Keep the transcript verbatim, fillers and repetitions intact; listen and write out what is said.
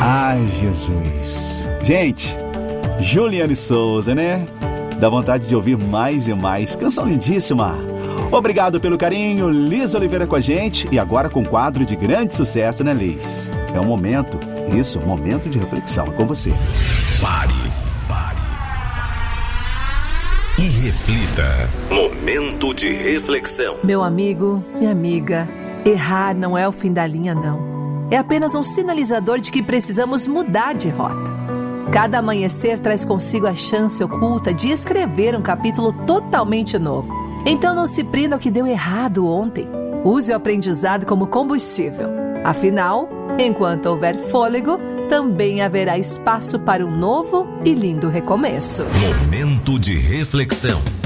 Ai, Jesus. Gente, Juliane Souza, né? Dá vontade de ouvir mais e mais. Canção lindíssima. Obrigado pelo carinho, Liz Oliveira com a gente. E agora com um quadro de grande sucesso, né, Liz? É um momento, isso, um momento de reflexão. É com você. Pare, pare. E reflita. Momento de reflexão. Meu amigo, minha amiga, errar não é o fim da linha, não. É apenas um sinalizador de que precisamos mudar de rota. Cada amanhecer traz consigo a chance oculta de escrever um capítulo totalmente novo. Então não se prenda ao que deu errado ontem. Use o aprendizado como combustível. Afinal, enquanto houver fôlego, também haverá espaço para um novo e lindo recomeço. Momento de reflexão.